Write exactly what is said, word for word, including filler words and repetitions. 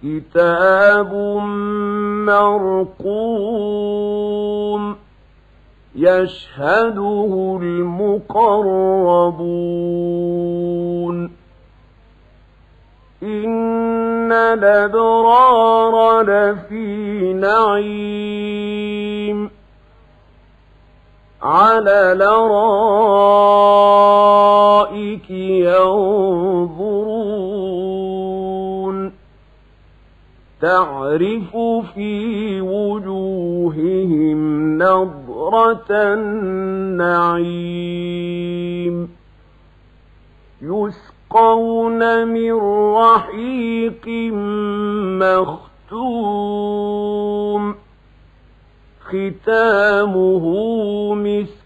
كتاب مرقوم يشهده المقربون إن الأبرار لفي نعيم على الأرائك ينظرون تعرف في وجوههم نضرة النعيم يسقون من رحيق مختوم ختامه مسك